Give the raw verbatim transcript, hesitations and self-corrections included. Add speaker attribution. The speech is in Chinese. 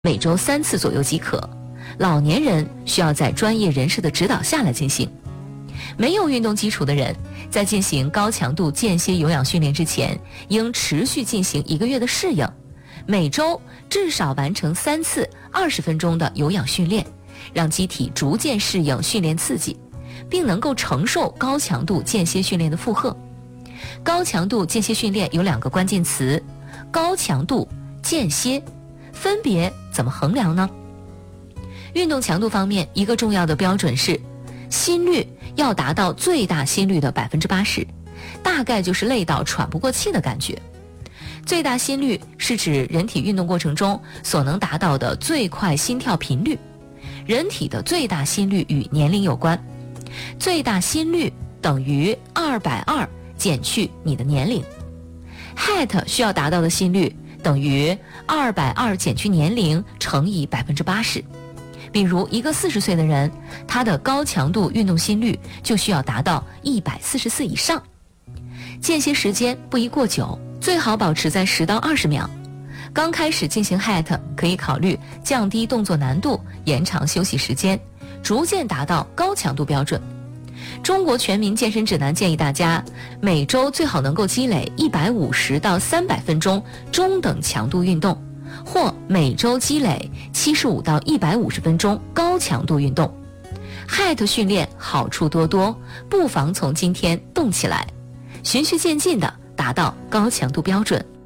Speaker 1: 每周三次左右即可。老年人需要在专业人士的指导下来进行。没有运动基础的人，在进行高强度间歇有氧训练之前，应持续进行一个月的适应，每周至少完成三次二十分钟的有氧训练，让机体逐渐适应训练刺激，并能够承受高强度间歇训练的负荷。高强度间歇训练有两个关键词：高强度、间歇，分别怎么衡量呢？运动强度方面，一个重要的标准是心率要达到最大心率的 百分之八十， 大概就是累到喘不过气的感觉。最大心率是指人体运动过程中所能达到的最快心跳频率。人体的最大心率与年龄有关，最大心率等于二百二减去你的年龄。 H I I T 需要达到的心率等于二百二减去年龄乘以 百分之八十。比如一个四十岁的人，他的高强度运动心率就需要达到一百四十四以上。间歇时间不宜过久，最好保持在十到二十秒。刚开始进行 H I I T 可以考虑降低动作难度，延长休息时间，逐渐达到高强度标准。中国全民健身指南建议大家每周最好能够积累一百五十到三百分钟中等强度运动，或每周积累七十五到一百五十分钟高强度运动。 H I I T 训练好处多多，不妨从今天动起来，循序渐进地达到高强度标准。